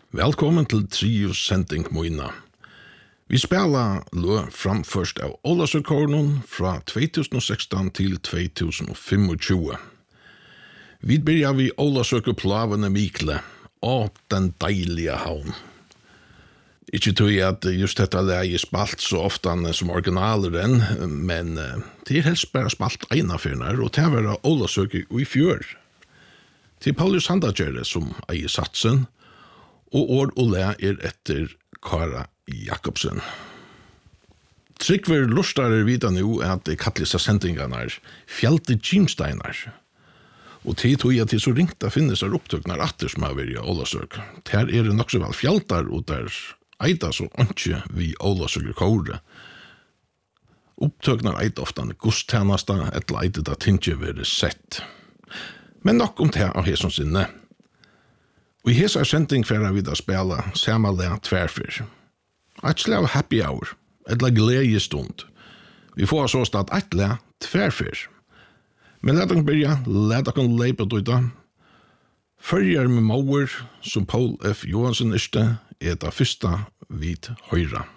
Velkommen til trio sending Moina. Vi spelar framførst av Ólavsøkukornen fra 2016 til 2025. Vi börjar vid Ólavsøkuplavene Mikle og den deilige havn. Ikke tror jeg at just dette leie spalt så ofte som originaleren, men det helst bare spalt ena fyrner, og det var Ólavsøku i fjør. Til Paulus Handagere som eier satsen, og ord og le etter Kara Jakobsen. Tryggver lustare vita nu at det kattlisa sendingarna fjallte Gimsteinar. Og tid tog jeg til så ringt at finnes er opptøknar atter som har vært i Ólavsøk. Her det nok så vel fjaltar, og der eida så ikke vi Ólavsøker kåre. Opptøknar eida ofta gudstjenesta, etter eida da tinge være sett. Men nok om det av hesson sinne. Og i hesa sending færa vi da spela samalea tverfyr. Et slag happy hour, et lag gledestund. Vi får så stad et lag tverfyr. Men let oss byrja, let oss leipa døyda. Førjar med mauer, som Paul F. Johansen det fyrsta vid høyra.